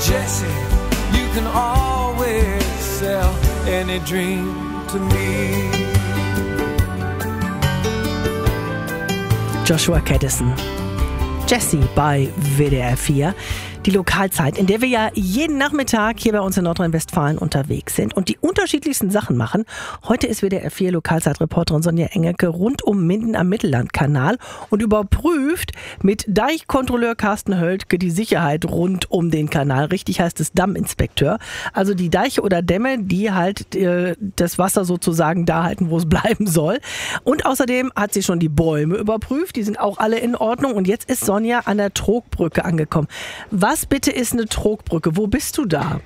Jesse, you can always sell any dream to me. Joshua Caddison, Jesse bei WDR 4. Die Lokalzeit, in der wir ja jeden Nachmittag hier bei uns in Nordrhein-Westfalen unterwegs sind und die unterschiedlichsten Sachen machen. Heute ist WDR 4 Lokalzeitreporterin Sonja Engelke rund um Minden am Mittellandkanal und überprüft mit Deichkontrolleur Carsten Höltke die Sicherheit rund um den Kanal. Richtig heißt es Damminspekteur. Also die Deiche oder Dämme, die halt das Wasser sozusagen da halten, wo es bleiben soll. Und außerdem hat sie schon die Bäume überprüft. Die sind auch alle in Ordnung. Und jetzt ist Sonja an der Trogbrücke angekommen. Was bitte ist eine Trogbrücke? Wo bist du da?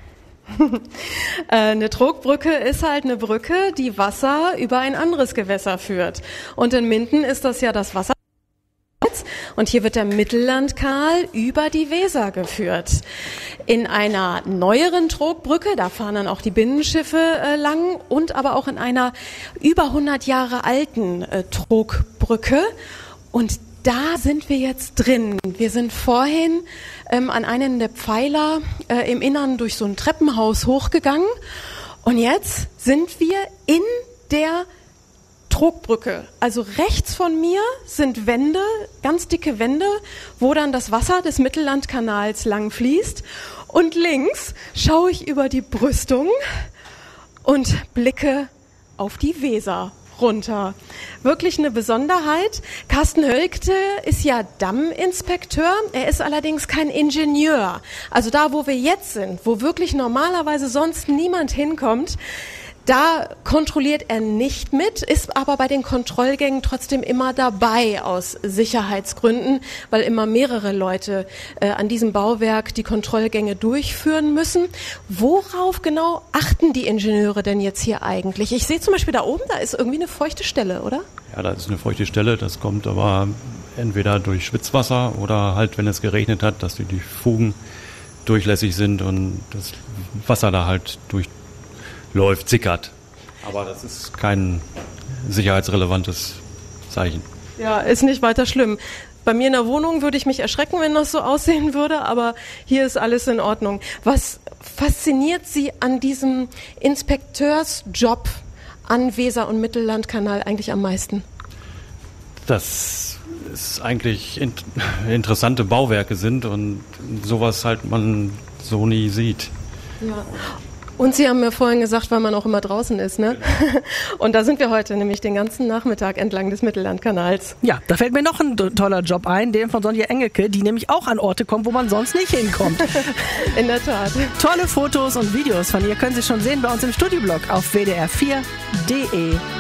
Eine Trogbrücke ist halt eine Brücke, die Wasser über ein anderes Gewässer führt. Und in Minden ist das ja das Wasser. Und hier wird der Mittellandkanal über die Weser geführt. In einer neueren Trogbrücke, da fahren dann auch die Binnenschiffe lang, und aber auch in einer über 100 Jahre alten Trogbrücke. Und da sind wir jetzt drin. Wir sind vorhin an einen der Pfeiler im Innern durch so ein Treppenhaus hochgegangen. Und jetzt sind wir in der Trogbrücke. Also rechts von mir sind Wände, ganz dicke Wände, wo dann das Wasser des Mittellandkanals lang fließt. Und links schaue ich über die Brüstung und blicke auf die Weser runter. Wirklich eine Besonderheit. Carsten Höltke ist ja Damminspekteur. Er ist allerdings kein Ingenieur. Also da, wo wir jetzt sind, wo wirklich normalerweise sonst niemand hinkommt, da kontrolliert er nicht mit, ist aber bei den Kontrollgängen trotzdem immer dabei aus Sicherheitsgründen, weil immer mehrere Leute an diesem Bauwerk die Kontrollgänge durchführen müssen. Worauf genau achten die Ingenieure denn jetzt hier eigentlich? Ich sehe zum Beispiel da oben, da ist irgendwie eine feuchte Stelle, oder? Ja, da ist eine feuchte Stelle, das kommt aber entweder durch Schwitzwasser oder halt, wenn es geregnet hat, dass die Fugen durchlässig sind und das Wasser da halt durchläuft, sickert. Aber das ist kein sicherheitsrelevantes Zeichen. Ja, ist nicht weiter schlimm. Bei mir in der Wohnung würde ich mich erschrecken, wenn das so aussehen würde, aber hier ist alles in Ordnung. Was fasziniert Sie an diesem Inspekteursjob an Weser- und Mittellandkanal eigentlich am meisten? Dass es eigentlich interessante Bauwerke sind und sowas halt man so nie sieht. Ja. Und Sie haben mir vorhin gesagt, weil man auch immer draußen ist, ne? Und da sind wir heute nämlich den ganzen Nachmittag entlang des Mittellandkanals. Ja, da fällt mir noch ein toller Job ein, den von Sonja Engelke, die nämlich auch an Orte kommt, wo man sonst nicht hinkommt. In der Tat. Tolle Fotos und Videos von ihr können Sie schon sehen bei uns im Studioblog auf wdr4.de.